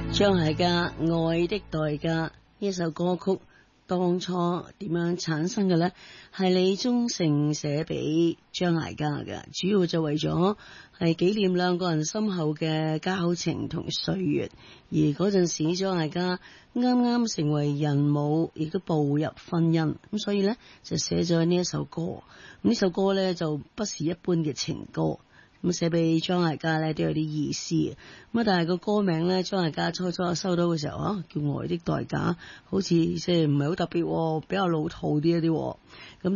張艾嘉《愛的代價》呢首歌曲當初點樣產生嘅呢？係李宗盛寫俾張艾嘉嘅，主要就為咗係紀念兩個人深厚嘅交情同歲月。而嗰陣時張艾嘉啱啱成為人母，亦都步入婚姻，咁所以呢，就寫咗呢一首歌。呢首歌呢，就不是一般嘅情歌。咁寫俾張艾嘉咧都有啲意思，咁但係個歌名咧，張艾嘉初初收到嘅時候叫《愛的代價》，好似即係唔係好特別，比較老土啲一啲。咁